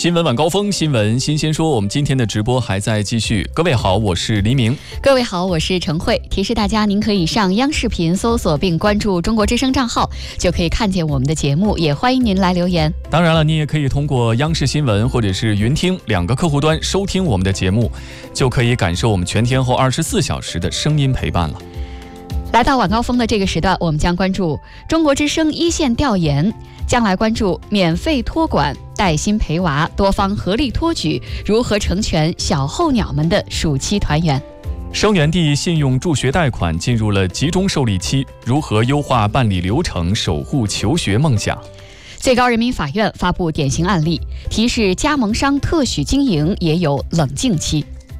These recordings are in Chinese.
新闻晚高峰，新闻新鲜说，我们今天的直播还在继续。各位好，我是黎明。 各位好，我是陈慧。提示大家，您可以上央视频搜索并关注中国之声账号，就可以看见我们的节目，也欢迎您来留言。 当然了，你也可以通过央视新闻或者是云听2个客户端收听我们的节目，就可以感受我们全天候24小时的声音陪伴了。 来到晚高峰的这个时段，我们将关注中国之声一线调研，将来关注免费托管、带薪陪娃，多方合力托举，如何成全小候鸟们的暑期团圆。 生源地信用助学贷款进入了集中受理期，如何优化办理流程，守护求学梦想？ 最高人民法院发布典型案例，提示加盟商特许经营也有冷静期。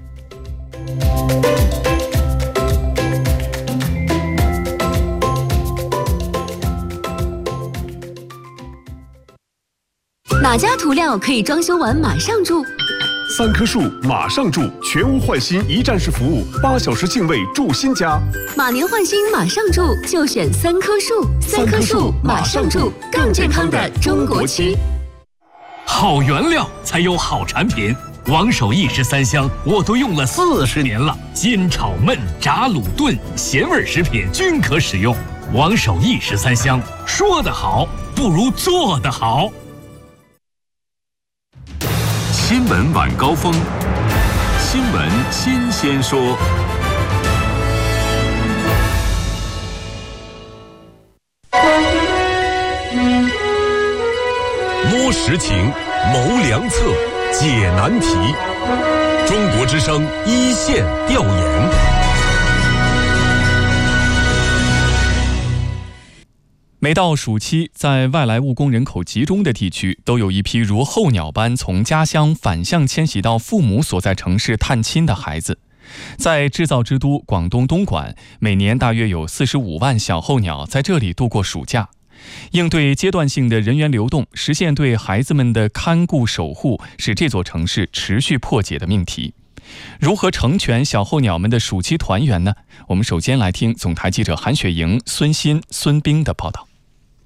哪家涂料可以装修完马上住 ？3棵树马上住，全屋换新一站式服务，8小时净位住新家。 马年换新马上住，就选3棵树。3棵树马上住，更健康的中国区。 好原料才有好产品，王守义13香我都用了40年了，煎炒焖炸卤炖咸味食品均可使用。王守义13香，说得好不如做得好。 新闻晚高峰，新闻新鲜说。 摸实情，谋良策，解难题。中国之声一线调研。 每到暑期，在外来务工人口集中的地区，都有一批如候鸟般从家乡反向迁徙到父母所在城市探亲的孩子。在制造之都广东东莞，每年大约有45万小候鸟在这里度过暑假。应对阶段性的人员流动，实现对孩子们的看顾守护，是这座城市持续破解的命题。如何成全小候鸟们的暑期团圆呢？我们首先来听总台记者韩雪莹、孙鑫、孙冰的报道。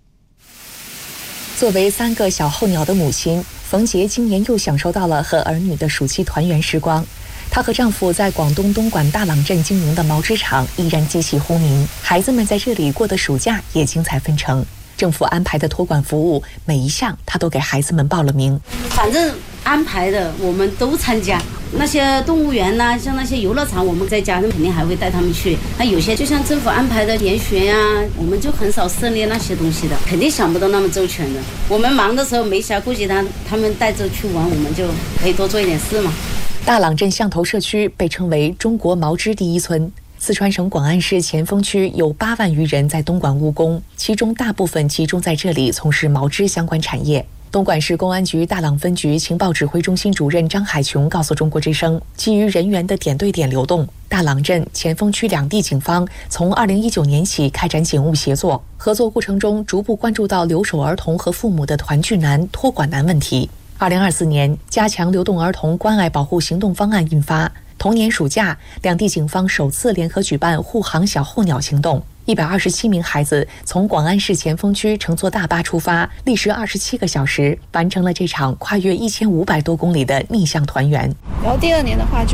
作为3个小候鸟的母亲，冯杰今年又享受到了和儿女的暑期团圆时光。她和丈夫在广东东莞大朗镇经营的毛织厂依然机器轰鸣，孩子们在这里过的暑假也精彩纷呈。政府安排的托管服务，每一项她都给孩子们报了名。 反正安排的我们都参加，那些动物园呐，像那些游乐场，我们在家肯定还会带他们去。那有些就像政府安排的研学呀，我们就很少涉猎那些东西的，肯定想不到那么周全的。我们忙的时候没暇顾及他们带着去玩，我们就可以多做一点事嘛。 大朗镇象头社区被称为中国毛织第一村。四川省广安市前锋区有8万余人在东莞务工，其中大部分集中在这里从事毛织相关产业。东莞市公安局大朗分局情报指挥中心主任张海琼告诉中国之声，基于人员的点对点流动，大朗镇、前锋区2地警方从2019年起开展警务协作，合作过程中逐步关注到留守儿童和父母的团聚难、托管难问题。2024年，加强流动儿童关爱保护行动方案印发。同年暑假，2地警方首次联合举办护航小候鸟行动，127名孩子从广安市前锋区乘坐大巴出发，历时27个小时，完成了这场跨越1500多公里的逆向团圆。 然后第2年的话就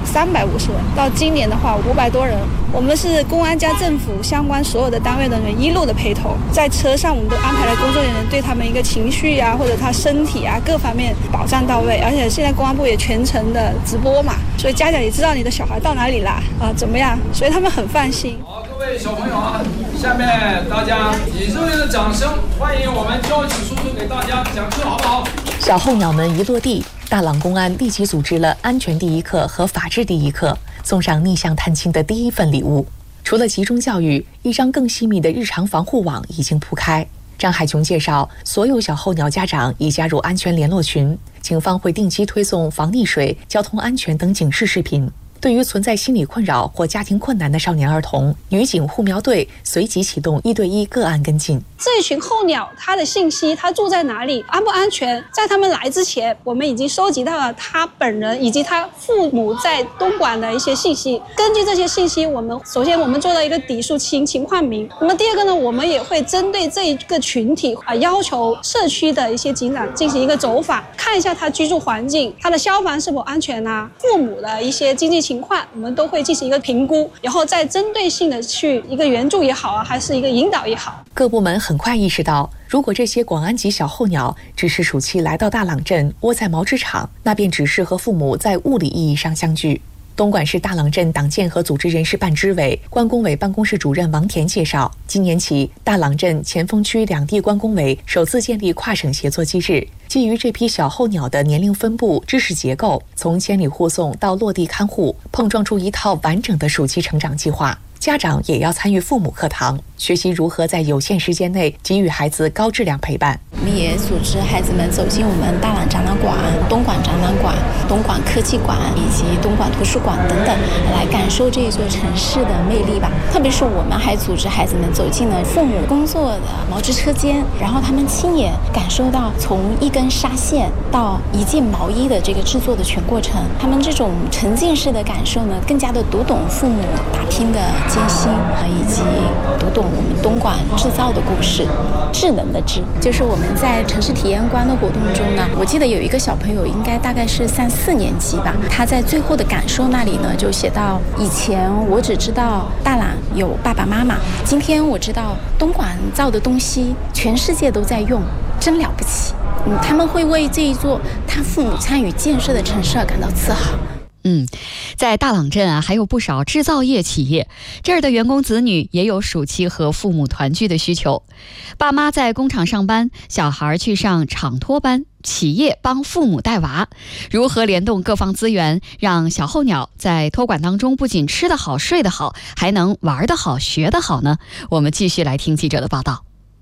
350人，到今年的话500多人。我们是公安加政府相关所有的单位人员一路的陪同，在车上我们都安排了工作人员，对他们一个情绪啊或者他身体啊各方面保障到位。而且现在公安部也全程的直播嘛，所以家长也知道你的小孩到哪里啦怎么样，所以他们很放心。 好，各位小朋友啊，下面大家以热烈的掌声欢迎我们交警叔叔给大家讲课，好不好？ 小候鸟们一落地，大朗公安立即组织了安全第一课和法治第一课，送上逆向探亲的第一份礼物。除了集中教育，一张更细密的日常防护网已经铺开。张海琼介绍，所有小候鸟家长已加入安全联络群，警方会定期推送防溺水、交通安全等警示视频。 对于存在心理困扰或家庭困难的少年儿童，女警护苗队随即启动1对1个案跟进。 这群候鸟它的信息，它住在哪里，安不安全，在他们来之前，我们已经收集到了他本人以及他父母在东莞的一些信息。根据这些信息，首先我们做了一个底数情况名。那么第二个呢，我们也会针对这一个群体要求社区的一些警长进行一个走访，看一下他居住环境，他的消防是否安全啊，父母的一些经济情况，我们都会进行一个评估，然后再针对性的去一个援助也好啊，还是一个引导也好。 各部门很快意识到，如果这些广安籍小候鸟只是暑期来到大朗镇窝在毛织厂，那便只是和父母在物理意义上相聚。东莞市大朗镇党建和组织人事办支委关工委办公室主任王田介绍，今年起，大朗镇、前锋区两地关工委首次建立跨省协作机制，基于这批小候鸟的年龄分布、知识结构，从千里护送到落地看护，碰撞出一套完整的暑期成长计划。家长也要参与父母课堂，学习如何在有限时间内给予孩子高质量陪伴。 我们也组织孩子们走进我们大朗展览馆、东莞展览馆、东莞科技馆以及东莞图书馆等等，来感受这座城市的魅力吧。特别是我们还组织孩子们走进了父母工作的毛织车间，然后他们亲眼感受到从一根纱线到一件毛衣的这个制作的全过程。他们这种沉浸式的感受呢，更加的读懂父母打拼的艰辛，以及读懂我们东莞制造的故事。智能的智，就是我们在城市体验馆的活动中呢，我记得有一个小朋友，应该大概是3、4年级吧，他在最后的感受那里呢，就写到：以前我只知道大朗有爸爸妈妈，今天我知道东莞造的东西全世界都在用，真了不起。他们会为这一座他父母参与建设的城市而感到自豪。 在大朗镇还有不少制造业企业，这儿的员工子女也有暑期和父母团聚的需求。爸妈在工厂上班，小孩去上厂托班，企业帮父母带娃，如何联动各方资源，让小候鸟在托管当中不仅吃得好、睡得好，还能玩得好、学得好呢？我们继续来听记者的报道。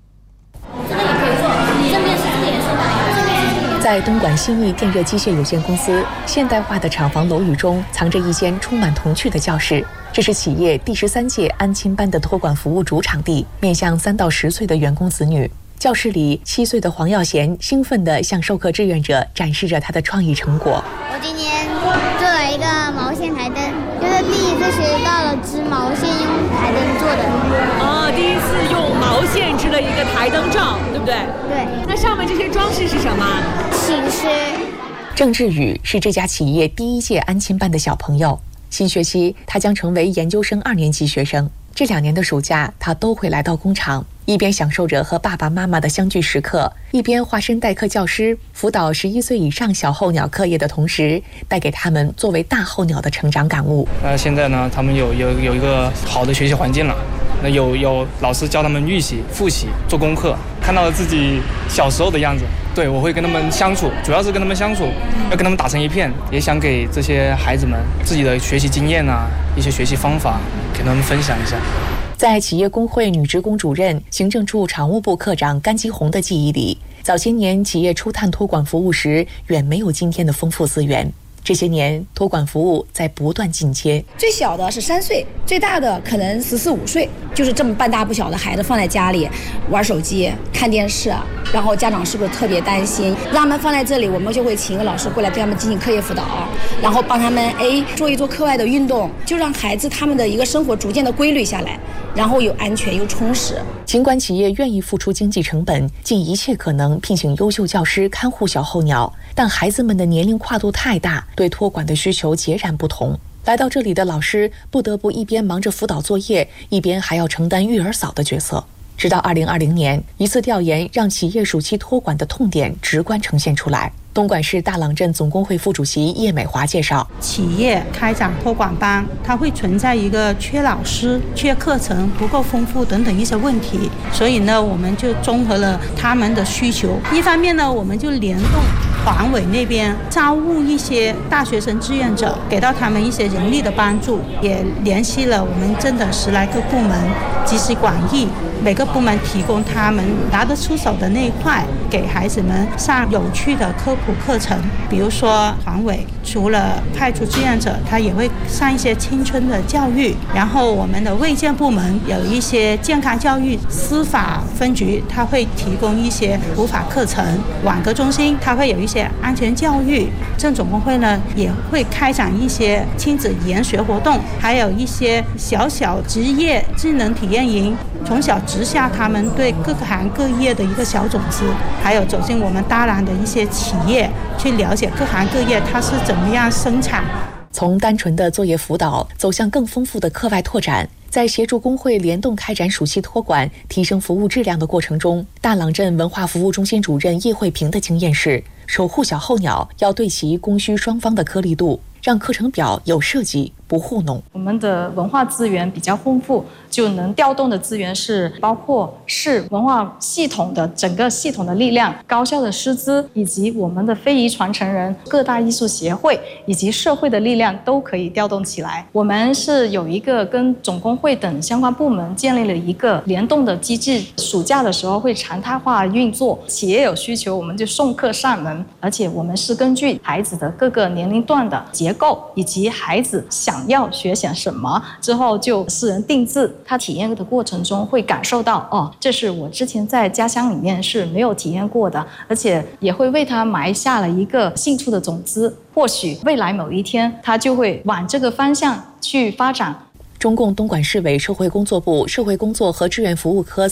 在东莞新义电热机械有限公司现代化的厂房楼宇中，藏着一间充满童趣的教室。这是企业第13届安亲班的托管服务主场地，面向3到10岁的员工子女。教室里，7岁的黄耀贤兴奋地向授课志愿者展示着他的创意成果。 我今天做了一个毛线台灯，就是第一次学到了织毛线用台灯做的。 第一次用毛线织了一个台灯罩，对不对？ 对。 那上面这些装饰是什么？ 寝室。 郑志宇是这家企业第1届安亲班的小朋友，新学期他将成为研究生2年级学生。这2年的暑假，他都会来到工厂，一边享受着和爸爸妈妈的相聚时刻，一边化身代课教师，辅导11岁以上小候鸟课业的同时，带给他们作为大候鸟的成长感悟。 现在呢，他们有一个好的学习环境了。那有老师教他们预习、复习、做功课，看到了自己小时候的样子。对，我会跟他们相处，主要是跟他们相处，要跟他们打成一片，也想给这些孩子们自己的学习经验啊，一些学习方法，给他们分享一下。 在企业工会女职工主任、行政处常务部科长甘基红的记忆里，早些年企业初探托管服务时，远没有今天的丰富资源。这些年，托管服务在不断进阶。 最小的是3岁，最大的可能14、15岁，就是这么半大不小的孩子放在家里玩手机、看电视，然后家长是不是特别担心？让他们放在这里，我们就会请一个老师过来对他们进行课业辅导，然后帮他们做一做课外的运动，就让孩子他们的一个生活逐渐的规律下来，然后有安全又充实。 尽管企业愿意付出经济成本，尽一切可能聘请优秀教师看护小候鸟，但孩子们的年龄跨度太大，对托管的需求截然不同。来到这里的老师不得不一边忙着辅导作业，一边还要承担育儿嫂的角色。直到2020年，一次调研让企业暑期托管的痛点直观呈现出来。东莞市大朗镇总工会副主席叶美华介绍， 企业开展托管班，它会存在一个缺老师、缺课程不够丰富等等一些问题，所以呢，我们就综合了他们的需求。一方面呢，我们就联动环委那边招募一些大学生志愿者，给到他们一些人力的帮助，也联系了我们镇的10来个部门，集思广益，每个部门提供他们拿得出手的那一块，给孩子们上有趣的科普课程。比如说环委除了派出志愿者，他也会上一些青春的教育，然后我们的卫健部门有一些健康教育，司法分局他会提供一些普法课程，网格中心他会有一些安全教育，镇总工会呢也会开展一些亲子研学活动，还有一些小职业智能体验营，从小植下他们对各个行各业的一个小种子，还有走进我们大兰的一些企业，去了解各行各业它是怎么样生产。 从单纯的作业辅导走向更丰富的课外拓展，在协助工会联动开展暑期托管、提升服务质量的过程中，大朗镇文化服务中心主任叶慧平的经验是，守护小候鸟要对齐供需双方的颗粒度，让课程表有设计，不糊弄。 我们的文化资源比较丰富，就能调动的资源是包括市文化系统的整个系统的力量、高校的师资，以及我们的非遗传承人、各大艺术协会以及社会的力量都可以调动起来。我们是有一个跟总工会等相关部门建立了一个联动的机制，暑假的时候会常态化运作，企业有需求我们就送客上门，而且我们是根据孩子的各个年龄段的结构以及孩子想要学些什么之后就私人定制。他体验的过程中会感受到，这是我之前在家乡里面是没有体验过的，而且也会为他埋下了一个兴趣的种子，或许未来某一天他就会往这个方向去发展。 中共东莞市委社会工作部社会工作和志愿服务科